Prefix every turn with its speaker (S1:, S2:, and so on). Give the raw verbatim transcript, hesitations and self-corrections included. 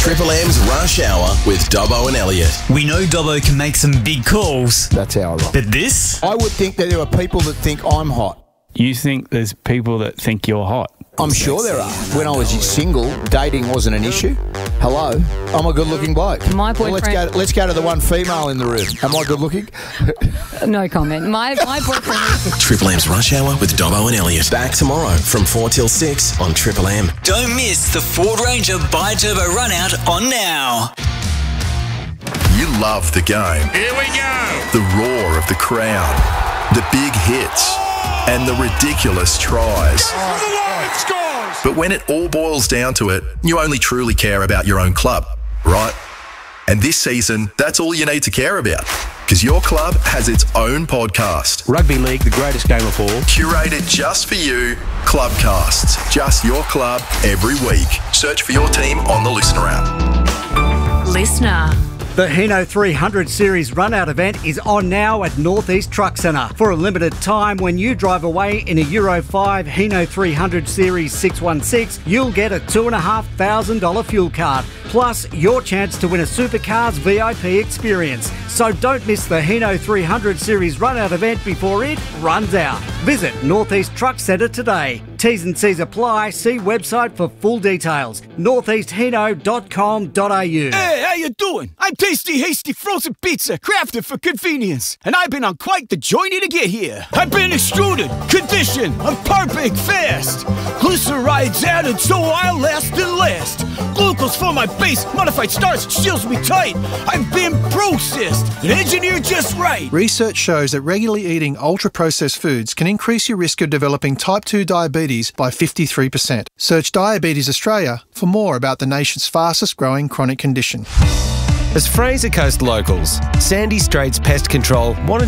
S1: Triple M's Rush Hour with Dobbo and Elliot.
S2: We know Dobbo can make some big calls.
S3: That's how I roll.
S2: But this?
S3: I would think that there are people that think I'm hot.
S4: You think there's people that think you're hot?
S3: I'm sure there are. When I was single, dating wasn't an issue. Hello, I'm a good-looking bloke.
S5: My
S3: Well, let's
S5: boyfriend-
S3: go. Let's go to the one female in the room. Am I good-looking?
S5: No comment. My my boyfriend.
S1: Triple M's Rush Hour with Dobbo and Elliot. Back tomorrow from four till six on Triple M.
S2: Don't miss the Ford Ranger Bi-Turbo Run-Out on Now.
S6: You love the game.
S7: Here we go.
S6: The roar of the crowd, the big hits, and the ridiculous tries. But when it all boils down to it, you only truly care about your own club, right? And this season, that's all you need to care about, because your club has its own podcast.
S8: Rugby League, the greatest game of all.
S6: Curated just for you, Clubcasts. Just your club every week. Search for your team on the Listener app.
S9: Listener.
S10: The Hino three hundred Series Run-Out event is on now at Northeast Truck Centre. For a limited time, when you drive away in a Euro five Hino three hundred Series six one six, you'll get a two thousand five hundred dollars fuel card, plus your chance to win a Supercars V I P experience. So don't miss the Hino three hundred Series Run-Out event before it runs out. Visit Northeast Truck Centre today. T's and C's apply. See website for full details. northeast hino dot com dot a u.
S11: Hey, how you doing? I'm Tasty Hasty Frozen Pizza, crafted for convenience. And I've been on quite the journey to get here. I've been extruded, conditioned, I'm perfect fast. Glyceride's added so I'll last and last. Glucose for my base, modified starch seals me tight. I've been processed and engineered just right.
S12: Research shows that regularly eating ultra-processed foods can increase your risk of developing type two diabetes by fifty-three percent. Search Diabetes Australia for more about the nation's fastest growing chronic condition.
S13: As Fraser Coast locals, Sandy Straits Pest Control wanted